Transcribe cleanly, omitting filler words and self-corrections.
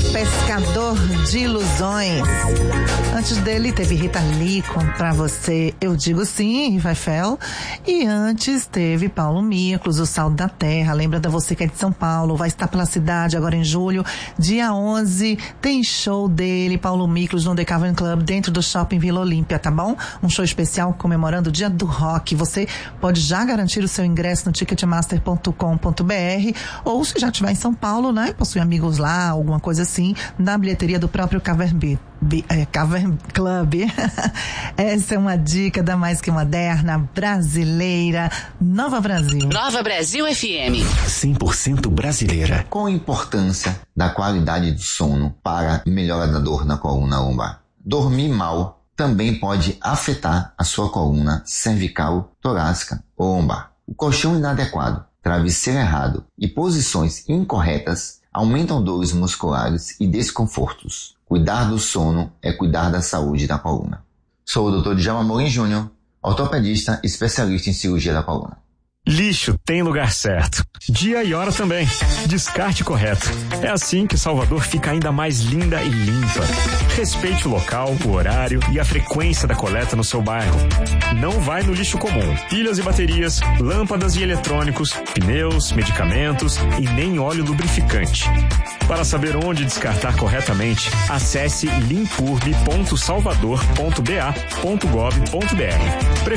Pescador de Ilusões. Antes dele teve Rita Lee com Pra Você Eu Digo Sim, Rivaifel. E antes teve Paulo Miklos, O Sal da Terra. Lembra da Você que é de São Paulo, vai estar pela cidade agora em julho, dia 11, tem show dele, Paulo Miklos, no The Cavern Club, dentro do Shopping Vila Olímpia, tá bom? Um show especial comemorando o Dia do Rock. Você pode já garantir o seu ingresso no ticketmaster.com.br, ou se já estiver em São Paulo, né, possui amigos lá, alguma coisa assim, na bilheteria do próprio Cavern Club. Essa é uma dica da Mais Que Moderna brasileira, Nova Brasil. Nova Brasil FM. 100% brasileira. Qual a importância da qualidade do sono para melhora da dor na coluna lombar? Dormir mal também pode afetar a sua coluna cervical, torácica ou lombar. O colchão inadequado, travesseiro errado e posições incorretas aumentam dores musculares e desconfortos. Cuidar do sono é cuidar da saúde da coluna. Sou o Dr. Djalma Amorim Júnior, ortopedista especialista em cirurgia da coluna. Lixo tem lugar certo. Dia e hora também. Descarte correto. É assim que Salvador fica ainda mais linda e limpa. Respeite o local, o horário e a frequência da coleta no seu bairro. Não vai no lixo comum. Pilhas e baterias, lâmpadas e eletrônicos, pneus, medicamentos e nem óleo lubrificante. Para saber onde descartar corretamente, acesse limpurb.salvador.ba.gov.br.